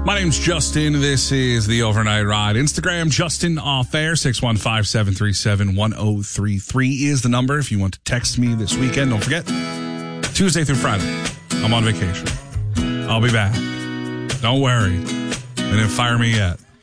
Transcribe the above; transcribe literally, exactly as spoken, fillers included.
My name's Justin. This is the Overnight Ride. Instagram, Justin Off Air. six one five, seven three seven, one oh three three is the number if you want to text me this weekend. Don't forget, Tuesday through Friday, I'm on vacation. I'll be back. Don't worry. They didn't fire me yet.